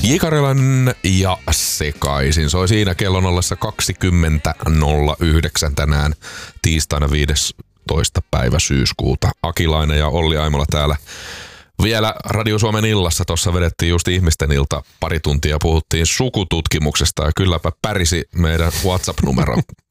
J-Karjalainen ja sekaisin. Soi siinä kellon ollessa 20.09 tänään tiistaina 15. päivä syyskuuta. Akilainen ja Olli Aimola täällä. Vielä Radio Suomen illassa tuossa vedettiin just ihmisten ilta pari tuntia, puhuttiin sukututkimuksesta ja kylläpä pärisi meidän WhatsApp-numero